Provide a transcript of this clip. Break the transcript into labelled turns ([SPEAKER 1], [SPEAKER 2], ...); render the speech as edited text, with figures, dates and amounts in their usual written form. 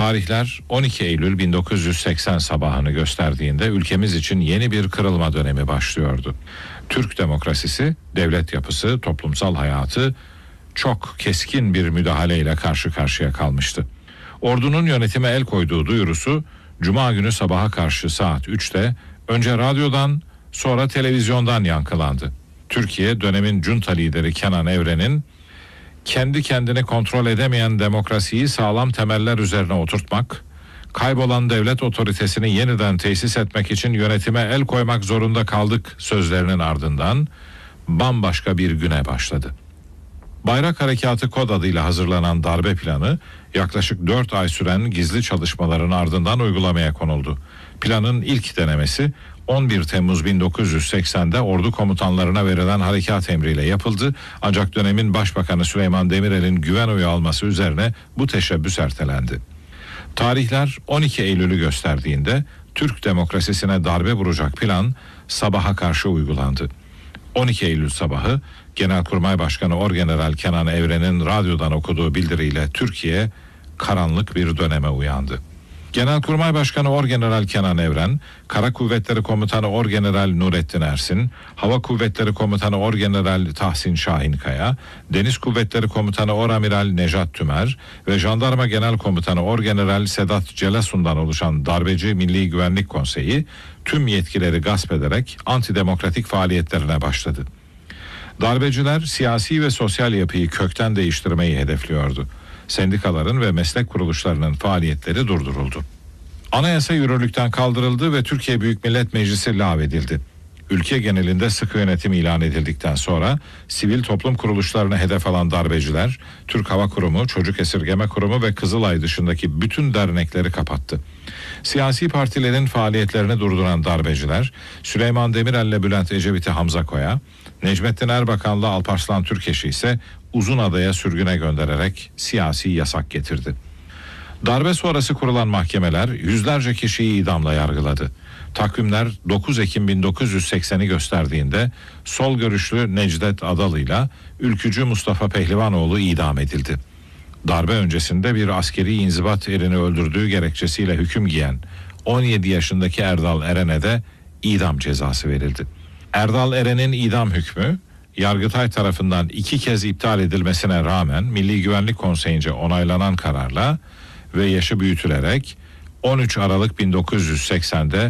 [SPEAKER 1] Tarihler 12 Eylül 1980 sabahını gösterdiğinde ülkemiz için yeni bir kırılma dönemi başlıyordu. Türk demokrasisi, devlet yapısı, toplumsal hayatı çok keskin bir müdahaleyle karşı karşıya kalmıştı. Ordunun yönetime el koyduğu duyurusu Cuma günü sabaha karşı saat 3'te önce radyodan sonra televizyondan yankılandı. Türkiye dönemin junta lideri Kenan Evren'in kendi kendini kontrol edemeyen demokrasiyi sağlam temeller üzerine oturtmak, kaybolan devlet otoritesini yeniden tesis etmek için yönetime el koymak zorunda kaldık sözlerinin ardından bambaşka bir güne başladı. Bayrak Harekatı kod adıyla hazırlanan darbe planı yaklaşık 4 ay süren gizli çalışmaların ardından uygulamaya konuldu. Planın ilk denemesi 11 Temmuz 1980'de ordu komutanlarına verilen harekat emriyle yapıldı. Ancak dönemin Başbakanı Süleyman Demirel'in güven oyu alması üzerine bu teşebbüs ertelendi. Tarihler 12 Eylül'ü gösterdiğinde Türk demokrasisine darbe vuracak plan sabaha karşı uygulandı. 12 Eylül sabahı Genelkurmay Başkanı Orgeneral Kenan Evren'in radyodan okuduğu bildiriyle Türkiye karanlık bir döneme uyandı. Genelkurmay Başkanı Orgeneral Kenan Evren, Kara Kuvvetleri Komutanı Orgeneral Nurettin Ersin, Hava Kuvvetleri Komutanı Orgeneral Tahsin Şahinkaya, Deniz Kuvvetleri Komutanı Oramiral Nejat Tümer ve Jandarma Genel Komutanı Orgeneral Sedat Celasun'dan oluşan darbeci Milli Güvenlik Konseyi tüm yetkileri gasp ederek antidemokratik faaliyetlerine başladı. Darbeciler siyasi ve sosyal yapıyı kökten değiştirmeyi hedefliyordu. Sendikaların ve meslek kuruluşlarının faaliyetleri durduruldu. Anayasa yürürlükten kaldırıldı ve Türkiye Büyük Millet Meclisi lağvedildi. Ülke genelinde sıkı yönetim ilan edildikten sonra sivil toplum kuruluşlarına hedef alan darbeciler, Türk Hava Kurumu, Çocuk Esirgeme Kurumu ve Kızılay dışındaki bütün dernekleri kapattı. Siyasi partilerin faaliyetlerini durduran darbeciler, Süleyman Demirel'le Bülent Ecevit'i Hamza Koy'a, Necmettin Erbakan'la Alparslan Türkeş'i ise Uzunada'ya sürgüne göndererek siyasi yasak getirdi. Darbe sonrası kurulan mahkemeler yüzlerce kişiyi idamla yargıladı. Takvimler 9 Ekim 1980'i gösterdiğinde sol görüşlü Necdet Adalı'yla ülkücü Mustafa Pehlivanoğlu idam edildi. Darbe öncesinde bir askeri inzibat erini öldürdüğü gerekçesiyle hüküm giyen 17 yaşındaki Erdal Eren'e de idam cezası verildi. Erdal Eren'in idam hükmü Yargıtay tarafından 2 kez iptal edilmesine rağmen Milli Güvenlik Konseyi'nce onaylanan kararla ve yaşı büyütülerek 13 Aralık 1980'de